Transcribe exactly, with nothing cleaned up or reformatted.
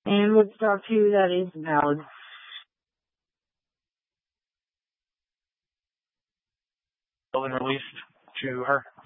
And Woodstock two, that is valid. Been released to her.